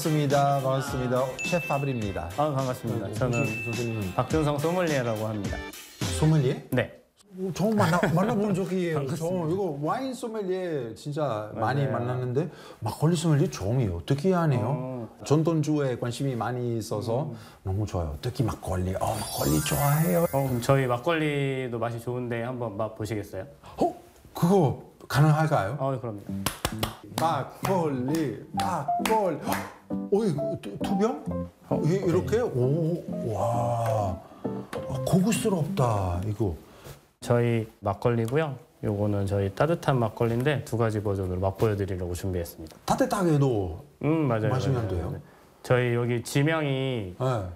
반갑습니다. 셰프 파브리입니다. 반갑습니다. 저는 선생님. 박준성 소믈리에라고 합니다. 소믈리에? 네. 처음 만나본 적이에요. 저 이거 와인 소믈리에 진짜 많이 만났는데 막걸리 소믈리에 처음이에요. 특이하네요. 전통주에 관심이 많이 있어서 너무 좋아요. 특히 막걸리. 막걸리 좋아해요. 그럼 저희 막걸리도 맛이 좋은데 한번 맛보시겠어요? 그거 가능할까요? 그럼요. 막걸리. 이거 두 병? 이렇게? 와. 고급스럽다, 이거. 저희 막걸리고요. 요거는 저희 따뜻한 막걸리인데 두 가지 버전으로 맛보여드리려고 준비했습니다. 따뜻하게도 맞아요. 마시면 맞아요. 돼요? 네. 저희 여기 지명이 네.